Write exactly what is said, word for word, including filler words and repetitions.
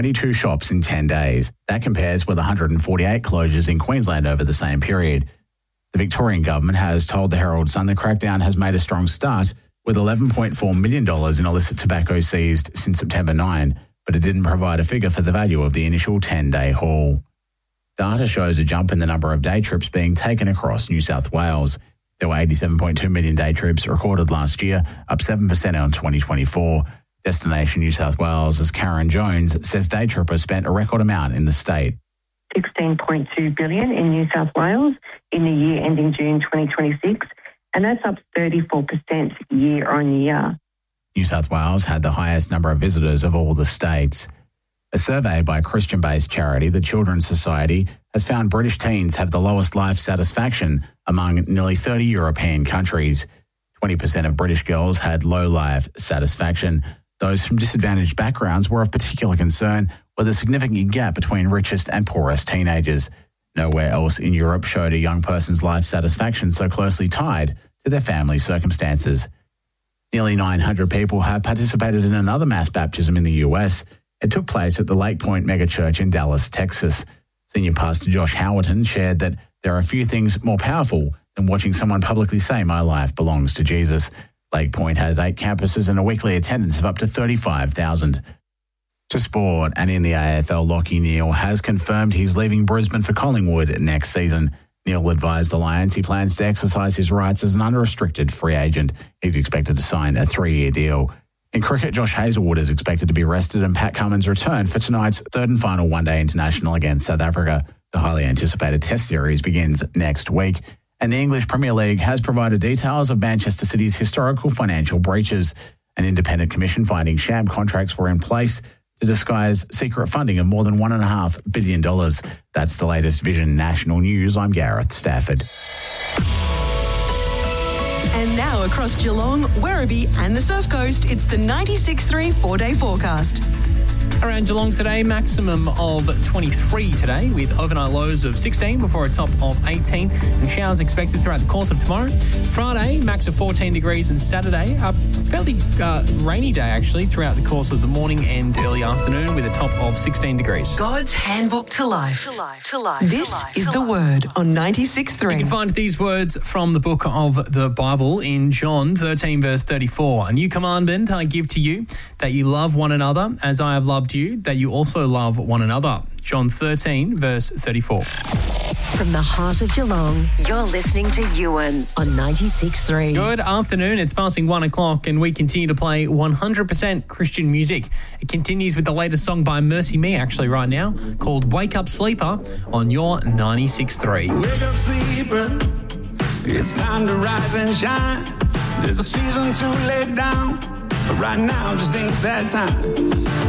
twenty-two shops in ten days. That compares with one hundred forty-eight closures in Queensland over the same period. The Victorian government has told the Herald Sun the crackdown has made a strong start, with eleven point four million dollars in illicit tobacco seized since September ninth, but it didn't provide a figure for the value of the initial ten-day haul. Data shows a jump in the number of day trips being taken across New South Wales. There were eighty-seven point two million day trips recorded last year, up seven percent on twenty twenty-four. Destination New South Wales' Karen Jones says day trippers spent a record amount in the state. sixteen point two billion dollars in New South Wales in the year ending June twenty twenty-six, and that's up thirty-four percent year on year. New South Wales had the highest number of visitors of all the states. A survey by Christian-based charity, the Children's Society, has found British teens have the lowest life satisfaction among nearly thirty European countries. twenty percent of British girls had low life satisfaction. Those from disadvantaged backgrounds were of particular concern, with a significant gap between richest and poorest teenagers. Nowhere else in Europe showed a young person's life satisfaction so closely tied to their family circumstances. Nearly nine hundred people have participated in another mass baptism in the U S. It took place at the Lake Point megachurch in Dallas, Texas. Senior pastor Josh Howerton shared that there are few things more powerful than watching someone publicly say, "My life belongs to Jesus." Lake Point has eight campuses and a weekly attendance of up to thirty-five thousand. To sport, and in the A F L, Lachie Neale has confirmed he's leaving Brisbane for Collingwood next season. Neale advised the Lions he plans to exercise his rights as an unrestricted free agent. He's expected to sign a three-year deal. In cricket, Josh Hazlewood is expected to be rested and Pat Cummins return for tonight's third and final one-day international against South Africa. The highly anticipated Test series begins next week. And the English Premier League has provided details of Manchester City's historical financial breaches. An independent commission finding sham contracts were in place to disguise secret funding of more than one point five billion dollars. That's the latest Vision National News. I'm Gareth Stafford. And now across Geelong, Werribee and the Surf Coast, it's the ninety-six point three four-day forecast. Around Geelong today, maximum of twenty-three today with overnight lows of sixteen before a top of eighteen, and showers expected throughout the course of tomorrow. Friday, max of fourteen degrees, and Saturday, a fairly uh, rainy day actually throughout the course of the morning and early afternoon with a top of sixteen degrees. God's handbook to life. To life. To life. This to life. is the word on ninety-six point three. You can find these words from the book of the Bible in John thirteen, verse thirty-four. A new commandment I give to you, that you love one another as I have loved you, that you also love one another. John thirteen, verse thirty-four. From the heart of Geelong, you're listening to Ewan on ninety-six point three. Good afternoon. It's passing one o'clock and we continue to play one hundred percent Christian music. It continues with the latest song by Mercy Me actually right now, called Wake Up Sleeper on your ninety-six point three. Wake up, sleeper. It's time to rise and shine. There's a season to lay down, but right now just ain't that time.